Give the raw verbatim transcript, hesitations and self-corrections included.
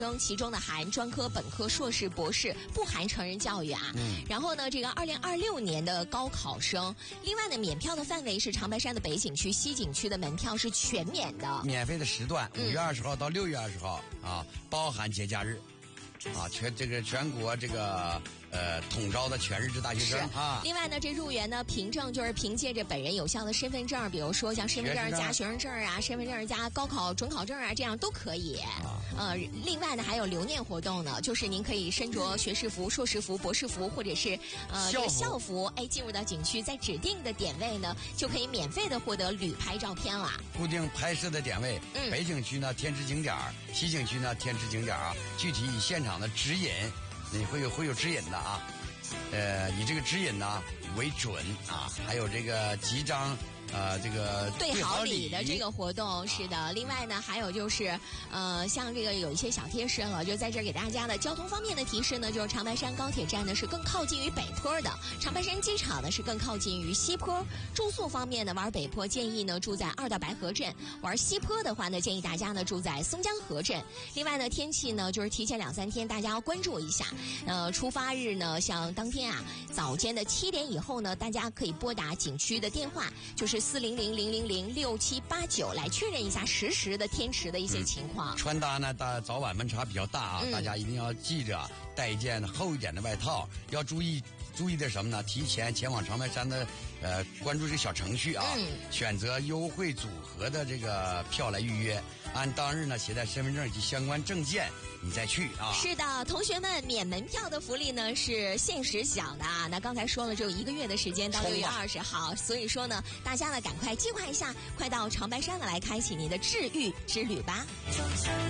生，其中呢含专科、本科、硕士、博士，不含成人教育啊。嗯。然后呢，这个二零二六年的高考生，另外呢，免票的范围是长白山的北景区、西景区的门票是全免的， 免费的时段，五月二十号到六月二十号、嗯、啊，包含节假日。啊，全这个全国这个呃统招的全日制大学生啊。 另外呢，这入园呢凭证就是凭借着本人有效的身份证，比如说像身份证加学生证啊，身份证加高考准考证啊，这样都可以。啊、呃，另外呢还有留念活动呢，就是您可以身着学士服、硕士服、博士服，或者是呃校服，校服，哎，进入到景区，在指定的点位呢，就可以免费的获得旅拍照片啦。 固定拍摄的点位，嗯，北景区呢天池景点，西景区呢天池景点啊，具体以现场的指引，你会有会有指引的啊，呃，以这个指引呢为准啊，还有这个集章。呃，这个对好礼的这个活动是的、啊。另外呢，还有就是呃，像这个有一些小贴士了，就在这儿给大家的交通方面的提示呢，就是长白山高铁站呢是更靠近于北坡的，长白山机场呢是更靠近于西坡。住宿方面呢，玩北坡建议呢住在二道白河镇，玩西坡的话呢，建议大家呢住在松江河镇。另外呢，天气呢就是提前两三天，大家要关注一下。呃，出发日呢，像当天啊早间的七点以后呢，大家可以拨打景区的电话，就是四零零零零零六七八九来确认一下实时的天池的一些情况。 嗯、穿搭呢，大早晚温差比较大啊、嗯，大家一定要记着带一件厚一点的外套，要注意注意的什么呢？提前前往长白山的呃关注这个小程序啊、嗯，选择优惠组合的这个票来预约，按当日呢携带身份证及相关证件。你再去啊！ 是的，同学们，免门票的福利呢是限时享的啊。那刚才说了，只有一个月的时间到六月二十号，所以说呢，大家呢赶快计划一下，快到长白山呢来开启你的治愈之旅吧。